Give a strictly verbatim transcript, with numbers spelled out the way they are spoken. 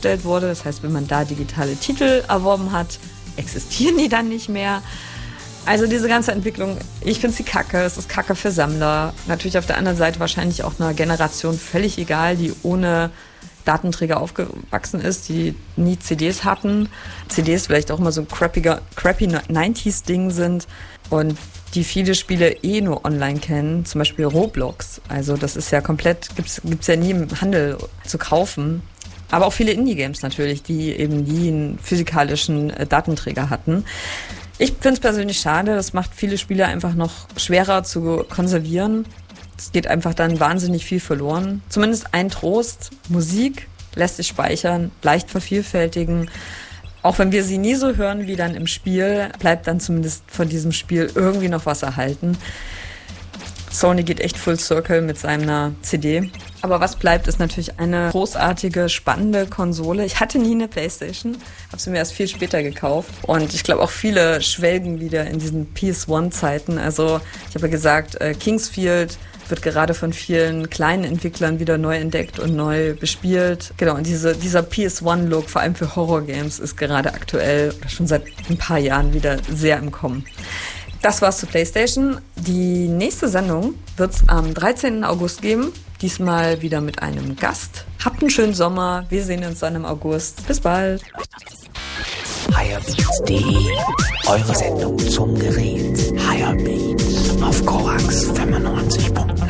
eingestellt wurde. Das heißt, wenn man da digitale Titel erworben hat, existieren die dann nicht mehr. Also diese ganze Entwicklung, ich finde sie kacke, es ist kacke für Sammler. Natürlich auf der anderen Seite wahrscheinlich auch einer Generation völlig egal, die ohne Datenträger aufgewachsen ist, die nie C Ds hatten. C Ds vielleicht auch immer so ein crappiger, crappy neunziger-Ding sind und die viele Spiele eh nur online kennen, zum Beispiel Roblox. Also das ist ja komplett, gibt's, gibt's ja nie im Handel zu kaufen. Aber auch viele Indie-Games natürlich, die eben nie einen physikalischen äh, Datenträger hatten. Ich finde es persönlich schade, das macht viele Spiele einfach noch schwerer zu konservieren. Es geht einfach dann wahnsinnig viel verloren. Zumindest ein Trost, Musik lässt sich speichern, leicht vervielfältigen. Auch wenn wir sie nie so hören wie dann im Spiel, bleibt dann zumindest von diesem Spiel irgendwie noch was erhalten. Sony geht echt full circle mit seiner C D. Aber was bleibt, ist natürlich eine großartige, spannende Konsole. Ich hatte nie eine Playstation, habe sie mir erst viel später gekauft. Und ich glaube auch viele schwelgen wieder in diesen P S eins Zeiten. Also ich habe ja gesagt, Kingsfield wird gerade von vielen kleinen Entwicklern wieder neu entdeckt und neu bespielt. Genau, und diese, dieser P S eins Look, vor allem für Horror-Games, ist gerade aktuell oder schon seit ein paar Jahren wieder sehr im Kommen. Das war's zu PlayStation. Die nächste Sendung wird's am dreizehnten August geben. Diesmal wieder mit einem Gast. Habt einen schönen Sommer. Wir sehen uns dann im August. Bis bald. Highbeats punkt de, eure Sendung zum Gerät. Highbeats auf Korax fünfundneunzig Punkt null.